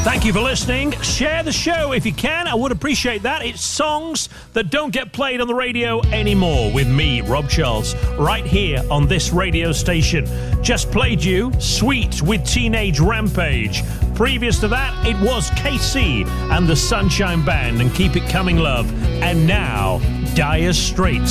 Thank you for listening. Share the show if you can. I would appreciate that. It's songs that don't get played on the radio anymore with me, Rob Charles, right here on this radio station. Just played you Sweet with Teenage Rampage. Previous to that, it was KC and the Sunshine Band and Keep It Coming Love. And now, Dire Straits.